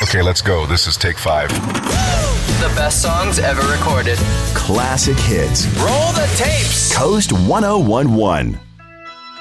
Okay, let's go. This is take 5. The best songs ever recorded. Classic hits. Roll the tapes. Coast 1011.